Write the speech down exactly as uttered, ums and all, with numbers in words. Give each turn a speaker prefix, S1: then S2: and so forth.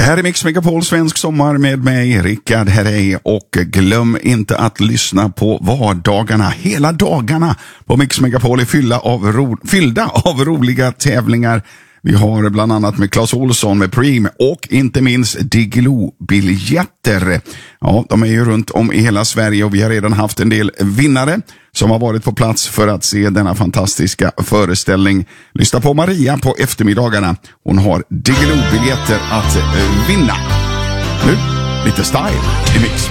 S1: här är Mix Megapol Svensk Sommar med mig, Rickard Herrey, och glöm inte att lyssna på vardagarna, hela dagarna på Mix Megapol är fyllda av, ro, fyllda av roliga tävlingar. Vi har bland annat med Claes Olsson med Preem och inte minst Diggiloo-biljetter. Ja, de är ju runt om i hela Sverige och vi har redan haft en del vinnare som har varit på plats för att se denna fantastiska föreställning. Lyssna på Maria på eftermiddagarna. Hon har Diggiloo-biljetter att vinna. Nu, lite style i Mix.